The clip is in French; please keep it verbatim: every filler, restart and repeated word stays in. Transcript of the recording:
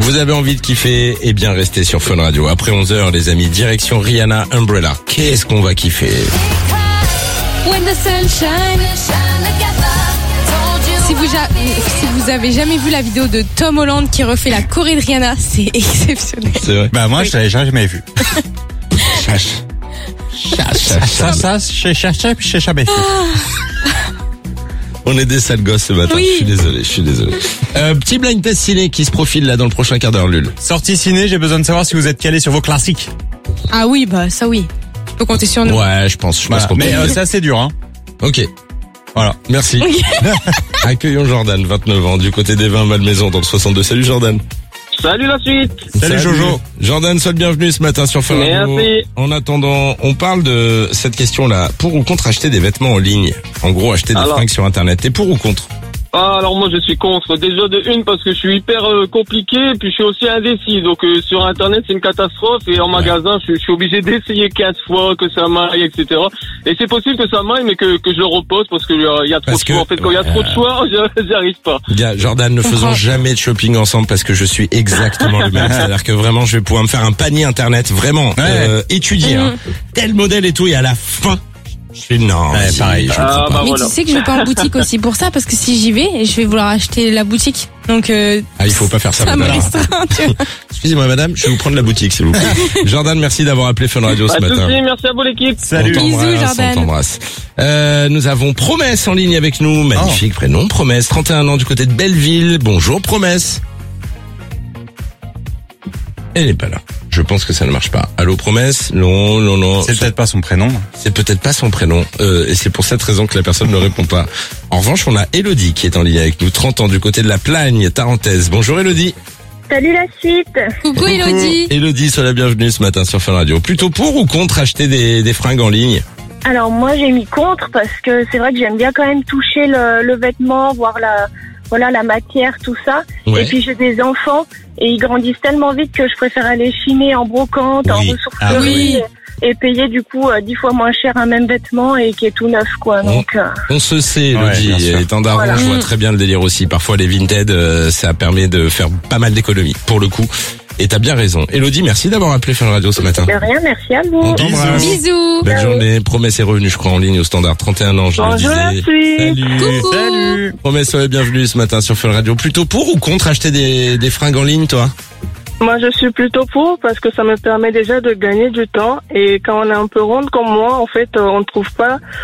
Vous avez envie de kiffer? Eh bien, restez sur Fun Radio. Après onze heures, les amis, direction Rihanna Umbrella. Qu'est-ce qu'on va kiffer? When the sun shine. Si vous, ja- si vous avez jamais vu la vidéo de Tom Holland qui refait la choré de Rihanna, c'est exceptionnel. C'est vrai. Bah moi, Oui. je l'avais jamais vu. Chache. Chache, chache, Ça, ça, j'ai cherché, j'ai jamais fait. On est des sales gosses ce matin. Oui. Je suis désolé, je suis désolé. Euh, petit blind test ciné qui se profile là dans le prochain quart d'heure, Lul. Sortie ciné, j'ai besoin de savoir si vous êtes calé sur vos classiques. Ah oui, bah ça oui. Tu peux compter sur nous. Ouais, je pense. Je Voilà. pense qu'on peut. Mais euh, c'est assez dur, hein. Ok. Voilà. Merci. Accueillons Jordan, vingt-neuf ans, du côté des vins Malmaison dans le soixante-deux. Salut Jordan. Salut la suite. Salut, Jojo. Jordan, sois le bienvenu ce matin sur Fun Radio. Merci. En attendant, on parle de cette question-là. Pour ou contre acheter des vêtements en ligne? En gros, acheter des Alors. fringues sur Internet. T'es pour ou contre? Ah, alors moi je suis contre. Déjà de une parce que je suis hyper euh, compliqué, puis je suis aussi indécis. Donc euh, sur internet c'est une catastrophe et en magasin je, je suis obligé d'essayer quinze fois que ça maille, et cetera. Et c'est possible que ça maille mais que, que je le repose parce qu'il euh, y a trop Parce de choix. que- En fait quand il y a trop de choix, je- j'y arrive pas. Gars, Jordan, ne faisons jamais de shopping ensemble parce que je suis exactement le même. C'est-à-dire que vraiment, je vais pouvoir me faire un panier internet, vraiment, euh, étudier, hein, tel modèle et tout, et à la fin, je fais non, Ouais, si, pareil. je Ah, comprends pas. bah Mais voilà. tu sais que je vais pas en boutique aussi pour ça, parce que si j'y vais, je vais vouloir acheter la boutique. Donc euh, Ah, il faut pas faire ça, ça me madame. restreint, tu vois. Excusez-moi, madame, je vais vous prendre la boutique, s'il vous plaît. Jordan, merci d'avoir appelé Fun Radio ce Pas de matin. soucis, merci à vous l'équipe. Salut. On t'embrasse, Bisous, Jordan. on t'embrasse. Euh, nous avons Promesse en ligne avec nous. Magnifique prénom, Promesse. trente et un ans du côté de Belleville. Bonjour, Promesse. Elle n'est pas là. Je pense que ça ne marche pas. Allô, Promesse? Non, non, non. C'est peut-être pas son prénom. C'est peut-être pas son prénom. Euh, et c'est pour cette raison que la personne ne répond pas. En revanche, on a Elodie qui est en ligne avec nous. trente ans du côté de la Plagne, Tarentaise. Bonjour, Elodie. Salut la suite. Coucou Elodie. Elodie, sois la bienvenue ce matin sur Fun Radio. Plutôt pour ou contre acheter des, des fringues en ligne? Alors moi j'ai mis contre parce que c'est vrai que j'aime bien quand même toucher le, le vêtement, voir la voilà la matière, tout ça. Ouais. Et puis j'ai des enfants et ils grandissent tellement vite que je préfère aller chiner en brocante, en Oui. ressourcerie Ah et, et payer du coup euh, dix fois moins cher un même vêtement et qui est tout neuf quoi. Donc euh, On se sait, Ouais, Elodie. bien sûr. Étant daron, Voilà. je vois très bien le délire aussi. Parfois, les Vinted, euh, ça permet de faire pas mal d'économies, pour le coup. Et t'as bien raison. Elodie, merci d'avoir appelé Fun Radio ce matin. de rien, merci à vous. On t'embrasse. Bisous. Belle journée. Promesse est revenue, je crois, en ligne au standard. trente et un ans, je le Bonjour la disais. suite. Salut. Coucou. Salut. Promesse, soyez bienvenue ce matin sur Fun Radio. Plutôt pour ou contre acheter des, des fringues en ligne, toi? Moi, je suis plutôt pour parce que ça me permet déjà de gagner du temps et quand on est un peu ronde comme moi, en fait, euh, on ne trouve pas